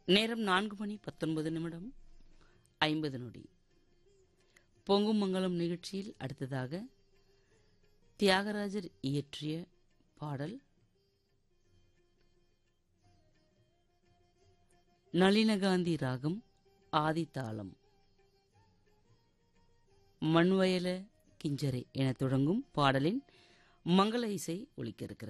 நேரம் 4:19:50. பொங்கும் மங்கலம் நிகழ்ச்சியில் அடுத்ததாக தியாகராஜர் இயற்றிய பாடல் நளினகாந்தி ராகம் ஆதித்தாளம். மண்வயல கிஞ்சரை என தொடங்கும் பாடலின் மங்கள இசை ஒலிக்க இருக்கிறது.